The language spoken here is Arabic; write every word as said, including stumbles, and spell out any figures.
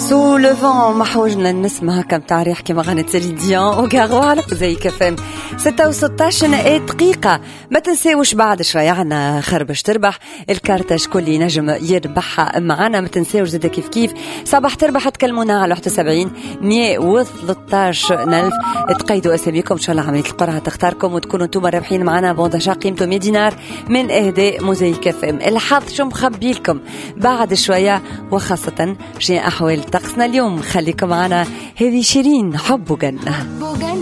سو لو فون محوجنا نسمع كم تعريح كما غنت ليديان وكاغو على زي كفام ستة وستاشر دقيقة. ما تنساوش بعد شوية عنا خربش تربح الكارتش كل نجم يربحها معنا. ما تنساوش زي كيف كيف صباح تربح تكلمونا على واحد وسبعين مية وثلاثطاش ألف. تقيدوا أساميكم إن شاء الله عملية القرعة تختاركم وتكونوا انتم رابحين معنا بونداشا قيمته مية دينار من إهداء موزايك اف ام. الحظ شو مخبي لكم بعد شوية وخاصة شيء أحوال طقسنا اليوم. خليكم معنا. هذه شيرين حب وجنة.